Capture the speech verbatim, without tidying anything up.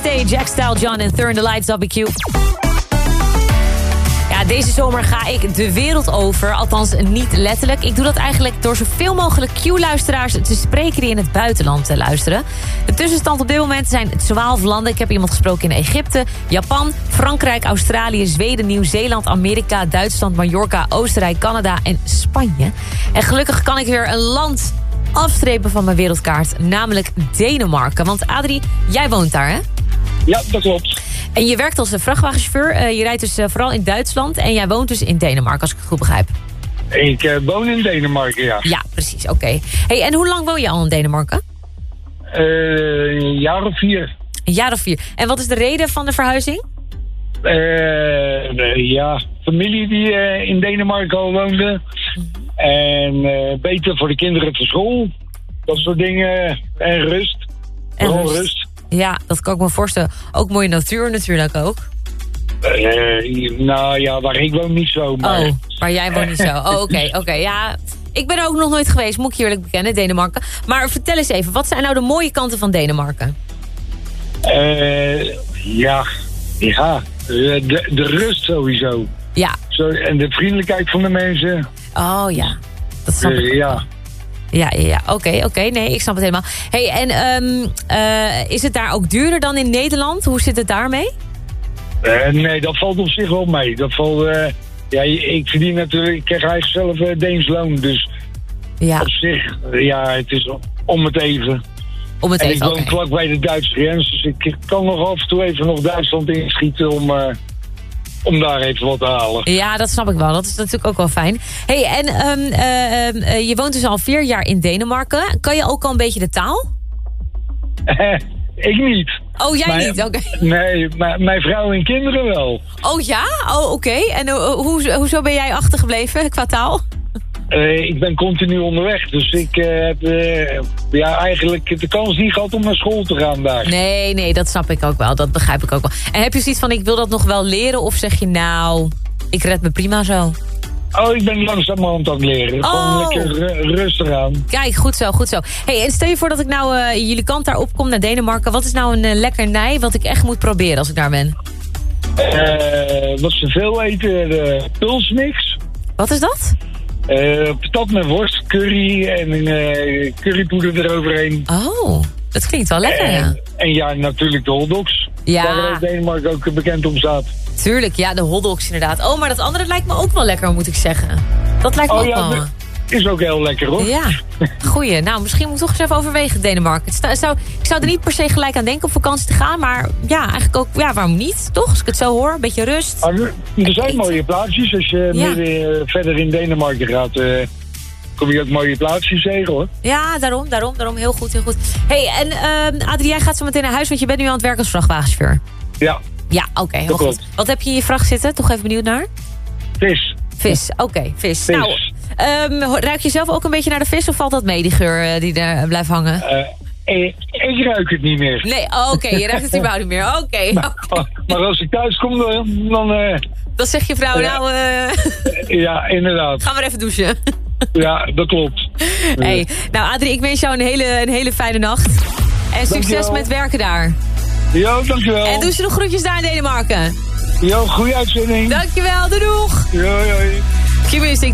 Stay, Jack Style John en Turn the Lights Up, B Q. Ja, deze zomer ga ik de wereld over. Althans, niet letterlijk. Ik doe dat eigenlijk door zoveel mogelijk Q-luisteraars te spreken die in het buitenland te luisteren. De tussenstand op dit moment zijn twaalf landen. Ik heb iemand gesproken in Egypte, Japan, Frankrijk, Australië, Zweden, Nieuw-Zeeland, Amerika, Duitsland, Mallorca, Oostenrijk, Canada en Spanje. En gelukkig kan ik weer een land afstrepen van mijn wereldkaart, namelijk Denemarken. Want Adrie, jij woont daar, hè? Ja, dat klopt. En je werkt als vrachtwagenchauffeur. Uh, je rijdt dus uh, vooral in Duitsland. En jij woont dus in Denemarken, als ik het goed begrijp. Ik uh, woon in Denemarken, ja. Ja, precies. Oké. Okay. Hey, en hoe lang woon je al in Denemarken? Uh, een jaar of vier. Een jaar of vier. En wat is de reden van de verhuizing? Uh, ja, familie die uh, in Denemarken al woonde. Mm-hmm. En uh, beter voor de kinderen voor school. Dat soort dingen. En rust. En Vooral rust. rust. Ja, dat kan ik me voorstellen. Ook mooie natuur natuurlijk ook. Uh, nou ja, waar ik woon niet zo. Maar... Oh, waar jij woont niet zo. Oh, oké, okay, oké. Okay, ja, ik ben er ook nog nooit geweest, moet ik je eerlijk bekennen, Denemarken. Maar vertel eens even, wat zijn nou de mooie kanten van Denemarken? Uh, ja, ja. De, de rust sowieso. Ja. Zo, en de vriendelijkheid van de mensen. Oh ja, dat snap uh, ik. Ja. Ja, ja, ja. Oké, okay, oké. Okay. Nee, ik snap het helemaal. Hey, en um, uh, is het daar ook duurder dan in Nederland? Hoe zit het daarmee? Uh, nee, dat valt op zich wel mee. Dat valt, uh, ja, ik verdien natuurlijk, ik krijg eigenlijk zelf uh, Deens loon. Dus ja. Op zich, uh, ja, het is om het even. Om het en even, ik woon okay. vlak bij de Duitse grens, dus ik kan nog af en toe even nog Duitsland inschieten om... Uh, om daar even wat te halen. Ja, dat snap ik wel. Dat is natuurlijk ook wel fijn. Hey, en um, uh, uh, je woont dus al vier jaar in Denemarken. Kan je ook al een beetje de taal? Ik niet. Oh, jij mijn, niet? Oké. Okay. Nee, mijn, mijn vrouw en kinderen wel. Oh ja? Oh, oké. Okay. En uh, hoe, hoezo ben jij achtergebleven qua taal? Uh, ik ben continu onderweg, dus ik uh, heb uh, ja, eigenlijk de kans niet gehad om naar school te gaan daar. Nee, nee, dat snap ik ook wel. Dat begrijp ik ook wel. En heb je zoiets van, ik wil dat nog wel leren? Of zeg je, nou, ik red me prima zo? Oh, ik ben langzamerhand aan het leren. Gewoon oh. lekker uh, rustig aan. Kijk, goed zo, goed zo. Hey, en stel je voor dat ik nou uh, jullie kant daar opkom naar Denemarken. Wat is nou een uh, lekkernij wat ik echt moet proberen als ik daar ben? Uh, wat ze veel eten, de pulsmix. Wat is dat? Uh, patat met worst, curry en uh, currypoeder eroverheen. Oh, dat klinkt wel lekker, en, ja. En ja, natuurlijk de hotdogs. Ja. Waar Denemarken ook bekend om staat. Tuurlijk, ja, de hotdogs inderdaad. Oh, maar dat andere lijkt me ook wel lekker, moet ik zeggen. Dat lijkt me oh, ook ja, wel... Is ook heel lekker, hoor. Ja, goeie. Nou, misschien moet ik toch eens even overwegen, Denemarken. Het zou, ik zou er niet per se gelijk aan denken op vakantie te gaan. Maar ja, eigenlijk ook, ja, waarom niet? Toch? Als ik het zo hoor, een beetje rust. Ah, er zijn Eet. mooie plaatsjes. Als je ja. meer, uh, verder in Denemarken gaat, uh, kom je ook mooie plaatsjes tegen, hoor. Ja, daarom, daarom, daarom. Heel goed, heel goed. Hey, en uh, Adrie, jij gaat zo meteen naar huis, want je bent nu aan het werk als vrachtwagenchauffeur. Ja. Ja, oké, okay, heel goed. Wat heb je in je vracht zitten? Toch even benieuwd naar? Vis. Vis, oké, okay, vis. vis. Nou, um, ruik je zelf ook een beetje naar de vis of valt dat mee, die geur uh, die daar blijft hangen? Uh, ik, ik ruik het niet meer. Nee, oké, okay, je ruikt het überhaupt niet meer. Oké. Okay, maar, okay. maar als ik thuis kom, dan... Dan, uh, dan zeg je vrouw, uh, nou... Uh, ja, inderdaad. Ga maar even douchen. Ja, dat klopt. Hey, nou Adrie, ik wens jou een hele, een hele fijne nacht. En succes dankjewel. Met werken daar. Jo, dankjewel. En doe ze nog groetjes daar in Denemarken. Jo, goede uitzending. Dankjewel, doei doeg. Jo, jo. Q-Music.